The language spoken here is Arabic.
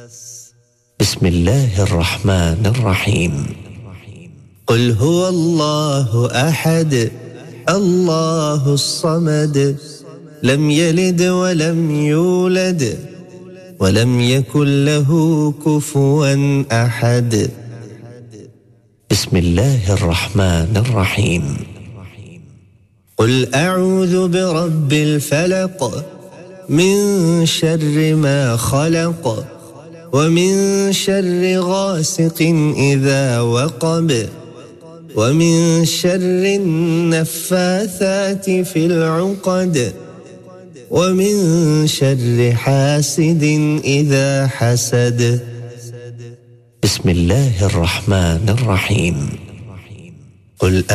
بسم الله الرحمن الرحيم. قل هو الله أحد الله الصمد لم يلد ولم يولد ولم يكن له كفوا أحد. بسم الله الرحمن الرحيم. قل أعوذ برب الفلق من شر ما خلق ومن شر غاسق إذا وقب ومن شر النفاثات في العقد ومن شر حاسد إذا حسد. بسم الله الرحمن الرحيم. قل